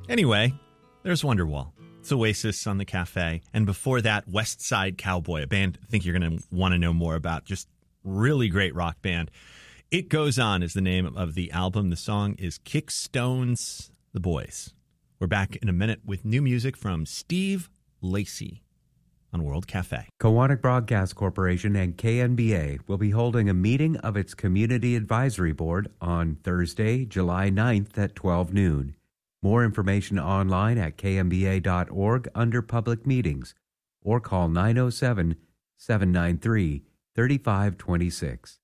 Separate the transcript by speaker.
Speaker 1: Anyway, there's Wonderwall. It's Oasis on the Cafe. And before that, West Side Cowboy, a band I think you're going to want to know more about. Just really great rock band. It Goes On is the name of the album. The song is Kickstones The Boys. We're back in a minute with new music from Steve Lacy on World Cafe.
Speaker 2: Kiwanis Broadcast Corporation and KNBA will be holding a meeting of its Community Advisory Board on Thursday, July 9th at 12 noon. More information online at knba.org under Public Meetings or call 907-793-3526.